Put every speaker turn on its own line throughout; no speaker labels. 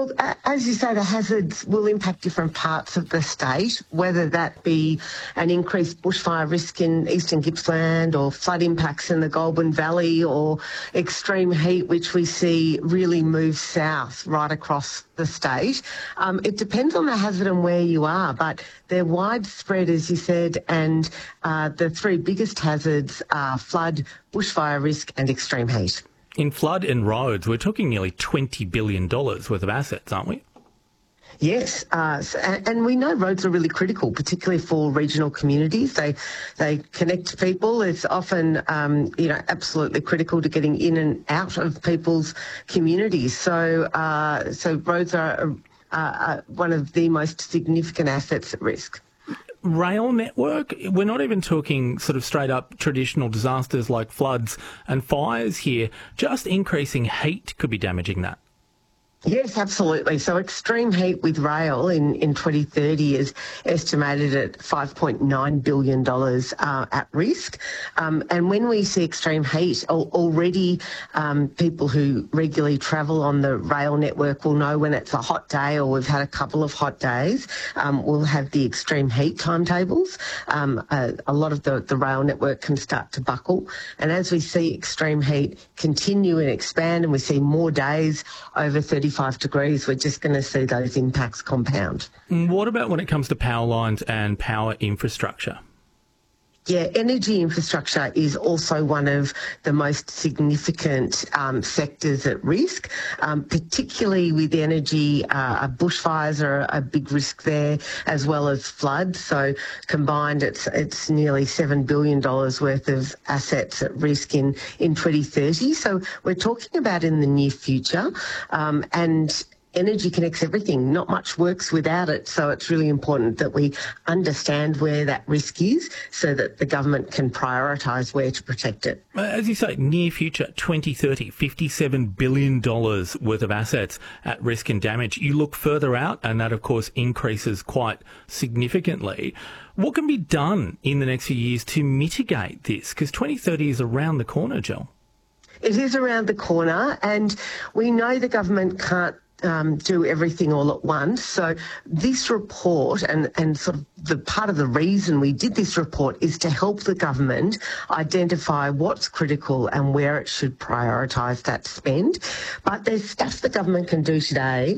Well, as you say, the hazards will impact different parts of the state, whether that be an increased bushfire risk in eastern Gippsland or flood impacts in the Goulburn Valley or extreme heat, which we see really move south right across the state. It depends on the hazard and where you are, but they're widespread, as you said, and the three biggest hazards are flood, bushfire risk and extreme heat.
In flood and roads, we're talking nearly $20 billion worth of assets, aren't we?
Yes, and we know roads are really critical, particularly for regional communities. They connect people. It's often, absolutely critical to getting in and out of people's communities. So roads are one of the most significant assets at risk.
Rail network, we're not even talking sort of straight up traditional disasters like floods and fires here. Just increasing heat could be damaging that.
Yes, absolutely. So extreme heat with rail in 2030 is estimated at $5.9 billion at risk. And when we see extreme heat, already people who regularly travel on the rail network will know when it's a hot day or we've had a couple of hot days. We'll have the extreme heat timetables. A lot of the rail network can start to buckle. And as we see extreme heat continue and expand and we see more days over 35 degrees, we're just going to see those impacts compound.
What about when it comes to power lines and power infrastructure?
Yeah, energy infrastructure is also one of the most significant sectors at risk, particularly with energy. Bushfires are a big risk there, as well as floods. So combined, it's nearly $7 billion worth of assets at risk in 2030. So we're talking about in the near future, and energy connects everything. Not much works without it, so it's really important that we understand where that risk is so that the government can prioritise where to protect it.
As you say, near future, 2030, $57 billion worth of assets at risk and damage. You look further out and that, of course, increases quite significantly. What can be done in the next few years to mitigate this? Because 2030 is around the corner, Jill.
It is around the corner, and we know the government can't do everything all at once. So this report and sort of the part of the reason we did this report is to help the government identify what's critical and where it should prioritise that spend. But there's stuff the government can do today,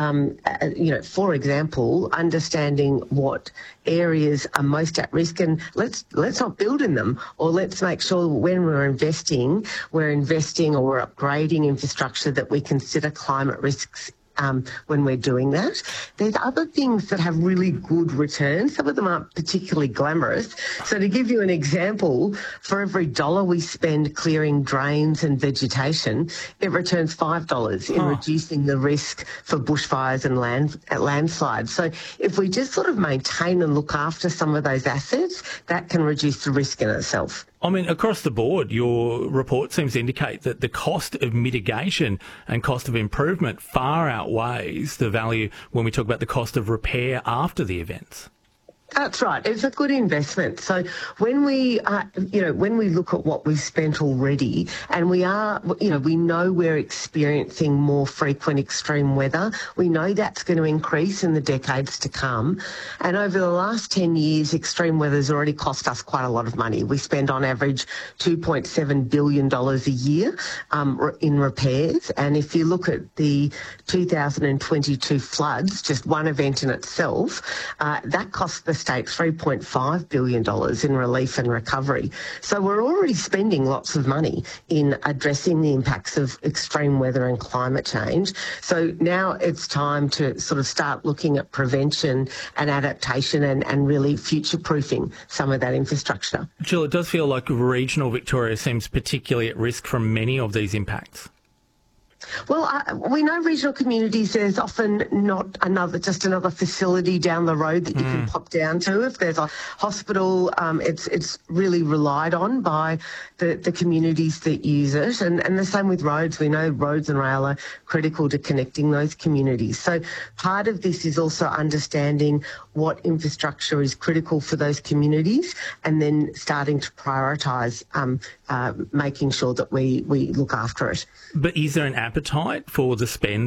for example, understanding what areas are most at risk, and let's not build in them, or let's make sure when we're investing or we're upgrading infrastructure that we consider climate risks when we're doing that. There's other things that have really good returns. Some of them aren't particularly glamorous. So to give you an example, for every dollar we spend clearing drains and vegetation, it returns $5 in reducing the risk for bushfires and landslides. So if we just sort of maintain and look after some of those assets, that can reduce the risk in itself.
I mean, across the board, your report seems to indicate that the cost of mitigation and cost of improvement far outweighs the value when we talk about the cost of repair after the events.
That's right. It's a good investment. So when we look at what we've spent already, and we know we're experiencing more frequent extreme weather, we know that's going to increase in the decades to come. And over the last 10 years, extreme weather's already cost us quite a lot of money. We spend on average $2.7 billion a year in repairs. And if you look at the 2022 floods, just one event in itself, that cost the state $3.5 billion in relief and recovery. So we're already spending lots of money in addressing the impacts of extreme weather and climate change. So now it's time to sort of start looking at prevention and adaptation and really future-proofing some of that infrastructure.
Jill, it does feel like regional Victoria seems particularly at risk from many of these impacts.
Well, we know regional communities, there's often not another facility down the road that you can pop down to. If there's a hospital, it's really relied on by the communities that use it. And the same with roads. We know roads and rail are critical to connecting those communities. So part of this is also understanding what infrastructure is critical for those communities and then starting to prioritise making sure that we look after it.
But is there an appetite for the spend